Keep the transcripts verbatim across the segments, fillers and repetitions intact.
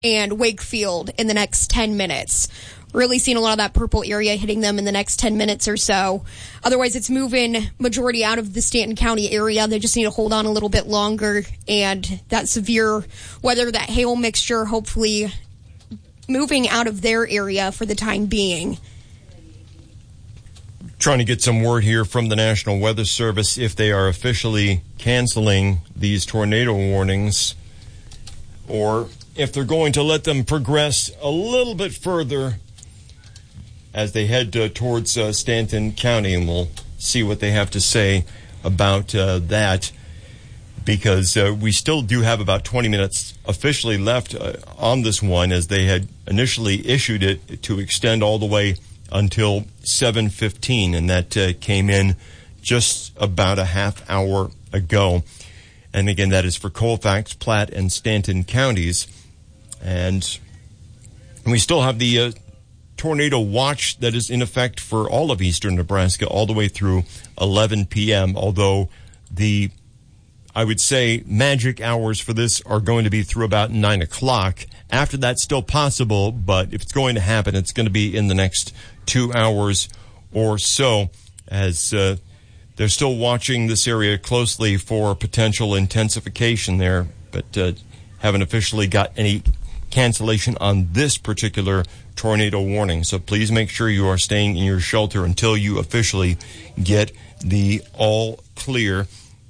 and Wakefield in the next ten minutes. Really seeing a lot of that purple area hitting them in the next ten minutes or so. Otherwise, it's moving majority out of the Stanton County area. They just need to hold on a little bit longer. And that severe weather, that hail mixture, hopefully moving out of their area for the time being. Trying to get some word here from the National Weather Service if they are officially canceling these tornado warnings or if they're going to let them progress a little bit further as they head uh, towards uh, Stanton County, and we'll see what they have to say about uh, that, because uh, we still do have about twenty minutes officially left uh, on this one, as they had initially issued it to extend all the way until seven fifteen, and that uh, came in just about a half hour ago. And again, that is for Colfax, Platte, and Stanton counties. And we still have the uh, tornado watch that is in effect for all of eastern Nebraska all the way through eleven p.m., although the, I would say, magic hours for this are going to be through about nine o'clock. After that's still possible, but if it's going to happen, it's going to be in the next two hours or so, as uh, they're still watching this area closely for potential intensification there, but uh, haven't officially got any cancellation on this particular tornado warning. So please make sure you are staying in your shelter until you officially get the all clear,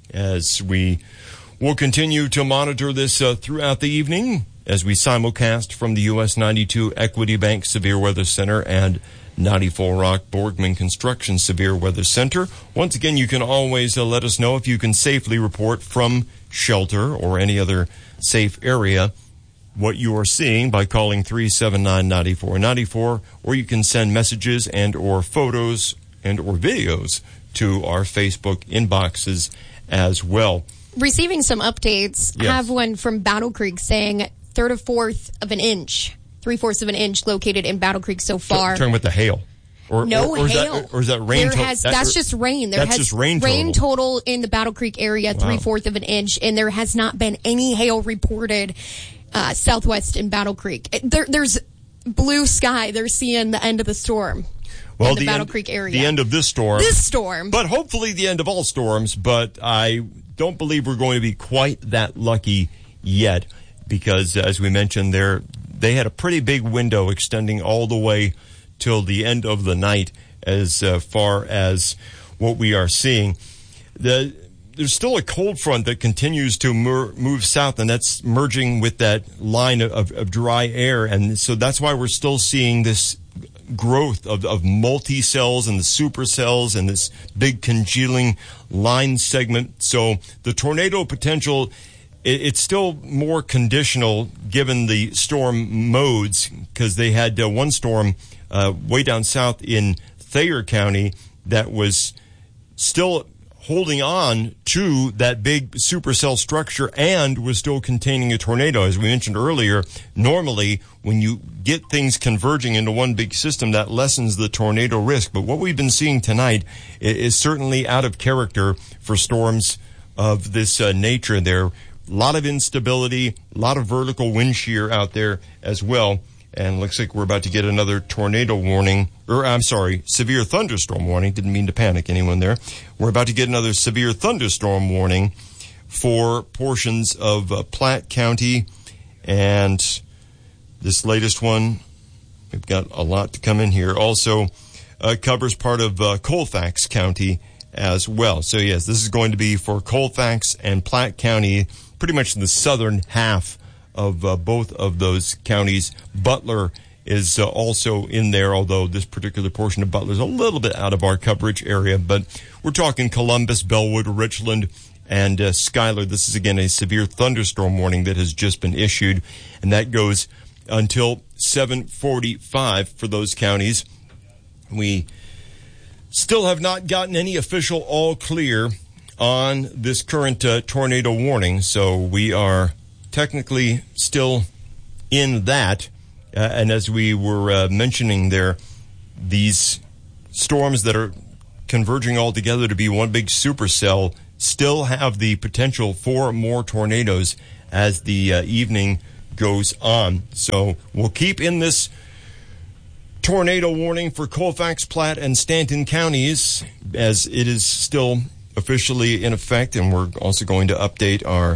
as we will continue to monitor this uh, throughout the evening as we simulcast from the U S ninety-two Equity Bank Severe Weather Center and ninety-four Rock Borgman Construction Severe Weather Center. Once again, you can always uh, let us know if you can safely report from shelter or any other safe area what you are seeing by calling three seven nine, nine four nine four, or you can send messages and or photos and or videos to our Facebook inboxes as well. Receiving some updates. Yes. Have one from Battle Creek saying third or fourth of an inch, three-fourths of an inch located in Battle Creek so far. Talking about the hail. Or, no or, or hail. Is that, or is that rain? There To- has, that, that's or, just rain. There that's has just rain, rain total. total in the Battle Creek area, Wow. three-fourths of an inch, and there has not been any hail reported uh, southwest in Battle Creek. It, there, there's blue sky. They're seeing the end of the storm. Well, in the, the Battle end, Creek area. The end of this storm. This storm. But hopefully the end of all storms. But I don't believe we're going to be quite that lucky yet, because as we mentioned there, they had a pretty big window extending all the way till the end of the night as uh, far as what we are seeing. The There's still a cold front that continues to mer- move south, and that's merging with that line of, of dry air. And so that's why we're still seeing this growth of, of multi-cells and the supercells and this big congealing line segment. So the tornado potential, it, it's still more conditional given the storm modes, because they had uh, one storm uh, way down south in Thayer County that was still holding on to that big supercell structure and was still containing a tornado. As we mentioned earlier, normally when you get things converging into one big system, that lessens the tornado risk. But what we've been seeing tonight is certainly out of character for storms of this uh, nature. There, a lot of instability, a lot of vertical wind shear out there as well. And looks like we're about to get another tornado warning, or I'm sorry, severe thunderstorm warning. Didn't mean to panic anyone there. We're about to get another severe thunderstorm warning for portions of uh, Platte County. And this latest one, we've got a lot to come in here, also uh, covers part of uh, Colfax County as well. So yes, this is going to be for Colfax and Platte County, pretty much the southern half of uh, both of those counties. Butler is uh, also in there, although this particular portion of Butler is a little bit out of our coverage area. But we're talking Columbus, Bellwood, Richland, and uh, Schuyler. This is, again, a severe thunderstorm warning that has just been issued, and that goes until seven forty-five for those counties. We still have not gotten any official all clear on this current uh, tornado warning, so we are technically still in that. Uh, and as we were uh, mentioning there, these storms that are converging all together to be one big supercell still have the potential for more tornadoes as the uh, evening goes on. So we'll keep in this tornado warning for Colfax, Platte, and Stanton counties as it is still officially in effect, and we're also going to update our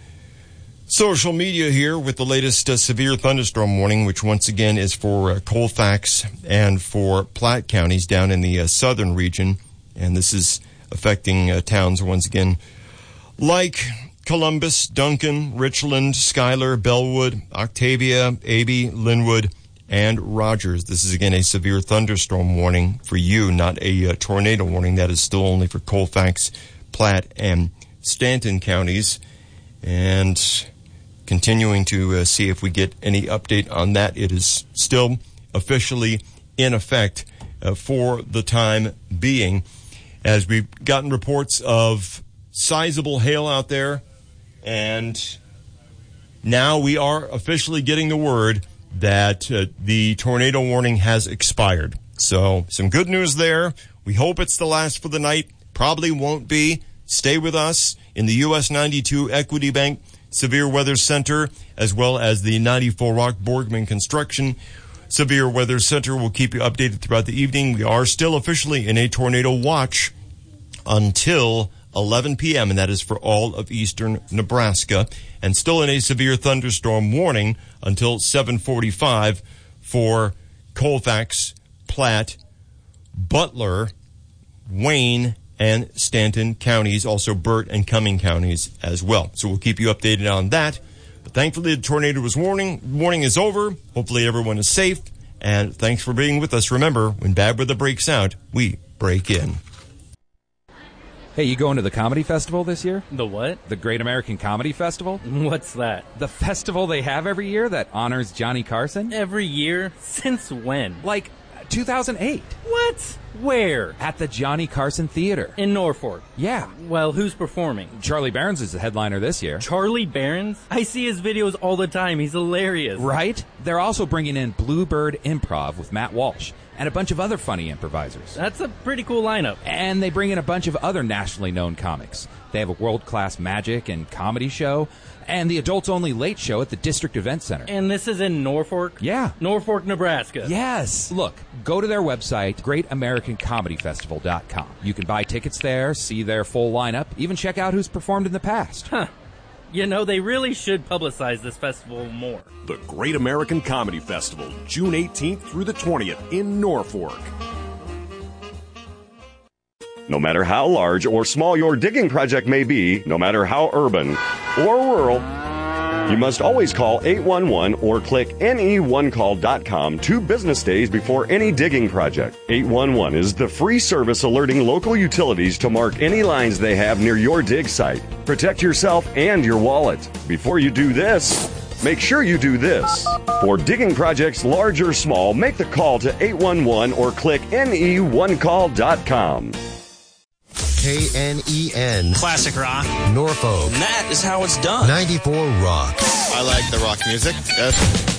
social media here with the latest uh, severe thunderstorm warning, which once again is for uh, Colfax and for Platte counties down in the uh, southern region. And this is affecting uh, towns once again like Columbus, Duncan, Richland, Schuyler, Bellwood, Octavia, Abby, Linwood, and Rogers. This is again a severe thunderstorm warning for you, not a uh, tornado warning. That is still only for Colfax, Platte, and Stanton counties. And continuing to uh, see if we get any update on that. It is still officially in effect uh, for the time being, as we've gotten reports of sizable hail out there, and now we are officially getting the word that uh, the tornado warning has expired. So some good news there. We hope it's the last for the night. Probably won't be. Stay with us in the U S ninety-two Equity Bank Severe Weather Center, as well as the ninety-four Rock Borgman Construction Severe Weather Center. Will keep you updated throughout the evening. We are still officially in a tornado watch until eleven p.m., and that is for all of eastern Nebraska, and still in a severe thunderstorm warning until seven forty-five for Colfax, Platte, Butler, Wayne, and Stanton counties, also Burt and Cumming counties as well. So we'll keep you updated on that. But thankfully, the tornado was warning. Warning is over. Hopefully everyone is safe. And thanks for being with us. Remember, when bad weather breaks out, we break in. Hey, you going to the comedy festival this year? The what? The Great American Comedy Festival? What's that? The festival they have every year that honors Johnny Carson? Every year? Since when? Like two thousand eight. What? Where? At the Johnny Carson Theater. In Norfolk? Yeah. Well, who's performing? Charlie Barons is the headliner this year. Charlie Barons? I see his videos all the time. He's hilarious. Right? They're also bringing in Bluebird Improv with Matt Walsh and a bunch of other funny improvisers. That's a pretty cool lineup. And they bring in a bunch of other nationally known comics. They have a world-class magic and comedy show, and the adults-only late show at the District Event Center. And this is in Norfolk? Yeah. Norfolk, Nebraska. Yes. Look, go to their website, great american comedy festival dot com. You can buy tickets there, see their full lineup, even check out who's performed in the past. Huh. You know, they really should publicize this festival more. The Great American Comedy Festival, June eighteenth through the twentieth in Norfolk. No matter how large or small your digging project may be, no matter how urban or rural, you must always call eight one one or click N E one call dot com two business days before any digging project. eight one one is the free service alerting local utilities to mark any lines they have near your dig site. Protect yourself and your wallet. Before you do this, make sure you do this. For digging projects large or small, make the call to eight one one or click N E one call dot com. K N E N. Classic rock. Norfolk. And that is how it's done. ninety-four Rock. I like the rock music. Yes.